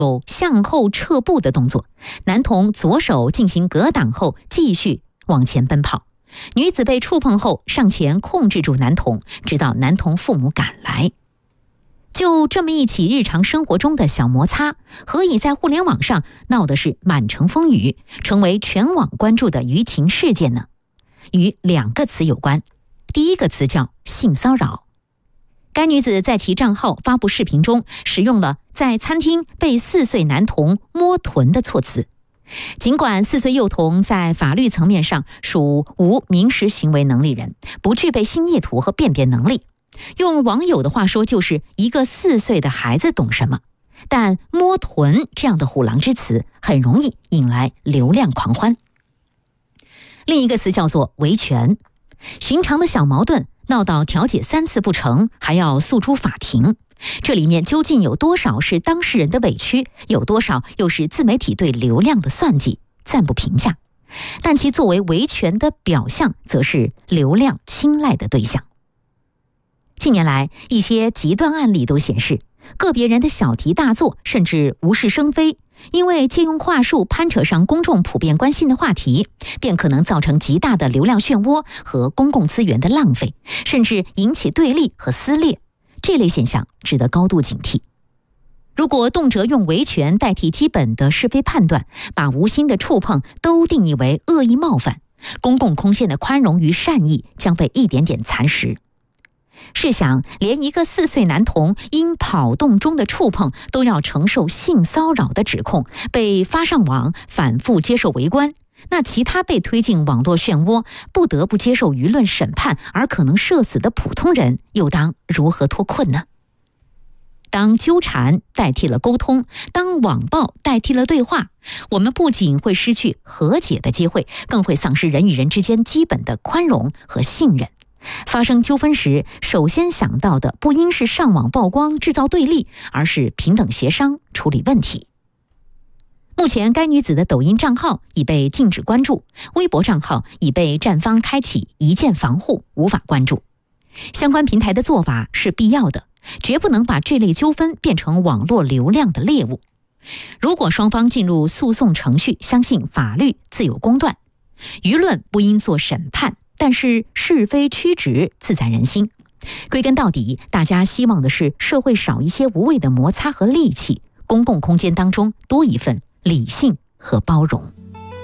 有向后撤步的动作，男童左手进行格挡后继续往前奔跑。女子被触碰后上前控制住男童，直到男童父母赶来。就这么一起日常生活中的小摩擦，何以在互联网上闹的是满城风雨，成为全网关注的舆情事件呢？与2个词有关。第一个词叫性骚扰。该女子在其账号发布视频中使用了在餐厅被4岁男童摸臀的措辞。尽管4岁幼童在法律层面上属无民事行为能力人，不具备性意图和辨别能力，用网友的话说就是一个4岁的孩子懂什么，但摸臀这样的虎狼之词很容易引来流量狂欢。另一个词叫做维权。寻常的小矛盾闹到调解3次不成，还要诉诸法庭，这里面究竟有多少是当事人的委屈，有多少又是自媒体对流量的算计，暂不评价。但其作为维权的表象，则是流量青睐的对象。近年来，一些极端案例都显示，个别人的小题大做，甚至无事生非，因为借用话术攀扯上公众普遍关心的话题，便可能造成极大的流量漩涡和公共资源的浪费，甚至引起对立和撕裂。这类现象值得高度警惕。如果动辄用维权代替基本的是非判断，把无心的触碰都定义为恶意冒犯，公共空间的宽容与善意将被一点点蚕食。试想，连一个4岁男童因跑动中的触碰都要承受性骚扰的指控，被发上网，反复接受围观，那其他被推进网络漩涡，不得不接受舆论审判而可能社死的普通人，又当如何脱困呢？当纠缠代替了沟通，当网暴代替了对话，我们不仅会失去和解的机会，更会丧失人与人之间基本的宽容和信任。发生纠纷时，首先想到的不应是上网曝光制造对立，而是平等协商处理问题。目前该女子的抖音账号已被禁止关注，微博账号已被站方开启一键防护，无法关注。相关平台的做法是必要的，绝不能把这类纠纷变成网络流量的猎物。如果双方进入诉讼程序，相信法律自有公断，舆论不应做审判，但是是非曲直自在人心。归根到底，大家希望的是社会少一些无谓的摩擦和戾气，公共空间当中多一份理性和包容。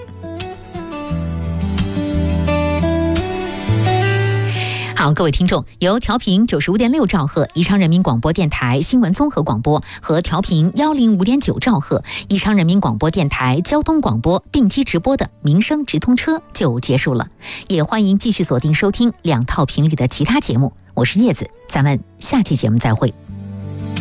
好，各位听众，由调频95.6兆赫宜昌人民广播电台新闻综合广播和调频105.9兆赫宜昌人民广播电台交通广播并机直播的民生直通车就结束了，也欢迎继续锁定收听2套频率的其他节目。我是叶子，咱们下期节目再会。